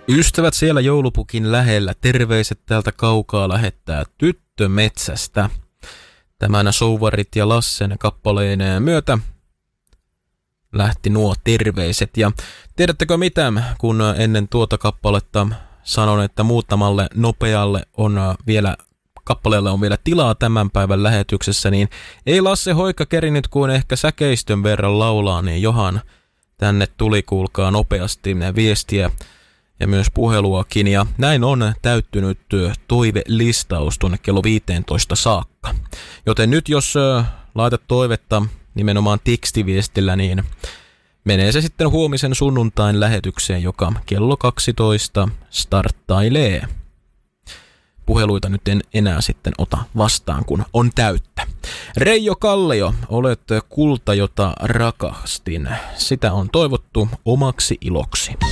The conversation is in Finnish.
Ystävät siellä joulupukin lähellä, terveiset täältä kaukaa lähettää Tyttö metsästä. Tämän Souvarit ja Lassen kappaleen myötä lähti nuo terveiset. Ja tiedättekö mitä, kun ennen tuota kappaletta sanon, että muutamalle nopealle kappaleelle on vielä tilaa tämän päivän lähetyksessä, niin ei Lasse Hoikka kerinyt kuin ehkä säkeistön verran laulaa, niin johan tänne tuli, kuulkaa, nopeasti viestiä ja myös puheluakin, ja näin on täyttynyt toivelistaus tuonne kello 15 saakka. Joten nyt jos laitat toivetta nimenomaan tekstiviestillä, niin menee se sitten huomisen sunnuntain lähetykseen, joka kello 12 starttailee. Puheluita nyt en enää sitten ota vastaan, kun on täyttä. Reijo Kallio, olet kulta, jota rakastin. Sitä on toivottu omaksi iloksi.